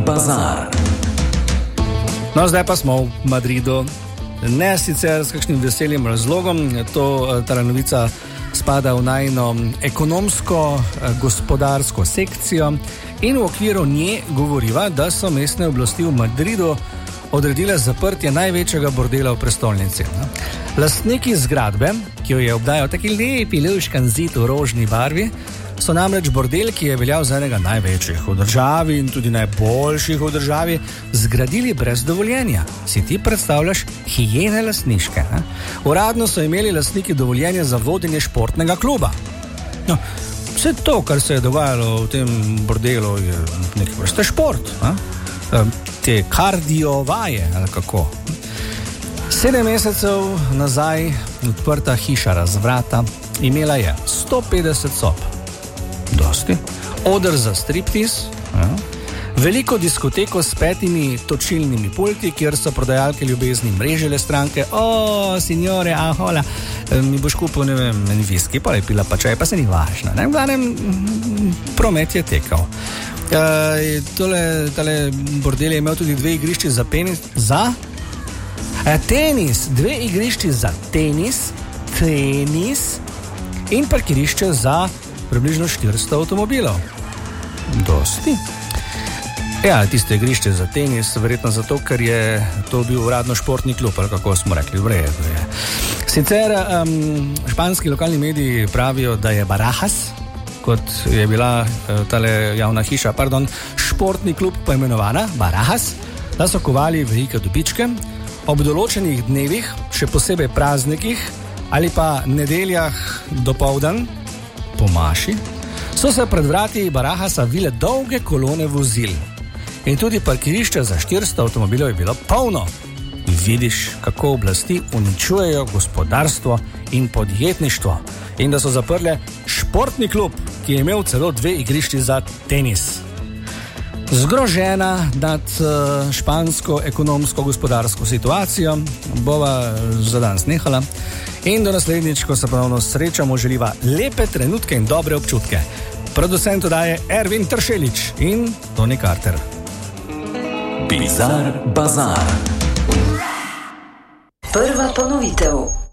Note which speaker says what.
Speaker 1: bazar.
Speaker 2: No, zdaj pa smo v Madridu. Ne sicer s kakšnim veselim razlogom, ta novica spada v najno ekonomsko-gospodarsko sekcijo in v okviru nje govoriva, da so mestne oblasti v Madridu odredile zaprtje največjega bordela v prestolnici. Lastniki zgradbe, ki jo je obdajal taki lepi luškan zid v rožni barvi, so namreč bordel, ki je veljal za enega največjih v državi in tudi najboljših v državi, zgradili brez dovoljenja. Si ti predstavljaš hijene lastniške? Uradno so imeli lastniki dovoljenje za vodenje športnega kluba. No, vse to, kar se je dogajalo v tem bordelu, je nekaj vrste šport. Te kardiovaje, ali kako. 7 mesecev nazaj odprta hiša razvrata imela je 150 sob. Dosti. Oder za striptiz, veliko diskoteko s 5 točilnimi pulti, kjer so prodajalke ljubezni mrežile stranke. Signore, hola, mi boš kupil, ne vem, en viski, pa je pila pa čaj, pa se ni važno. V glavnem, promet je tekal. Tale bordel je imel tudi 2 igrišči za tenis, 2 igrišči za tenis in parkirišče za približno 400 avtomobilov. Dosti. Ja, tiste igrišče za tenis, verjetno zato, ker je to bil uradno športni klub, ali kako smo rekli, v redu je. Sicer španski lokalni mediji pravijo, da je Barajas, kot je bila tale javna hiša, športni klub poimenovana Barajas, da so kovali velike dobičke ob določenih dnevih, še posebej praznikih ali pa nedeljah dopoldan, po maši, so se pred vrati Barajasa vile dolge kolone vozil. In tudi parkirišče za 400 avtomobilov je bilo polno. Vidiš, kako oblasti uničujejo gospodarstvo in podjetništvo. In da so zaprle športni klub, ki je imel celo 2 igrišči za tenis. Zgrožena nad špansko ekonomsko-gospodarsko situacijo bova za danes nehala. In do naslednjič, ko se ponovno srečamo, želiva lepe trenutke in dobre občutke. Producent oddaje Ervin Tršelič in Tony Carter.
Speaker 1: Bizar bazar.
Speaker 3: Prva ponovitev.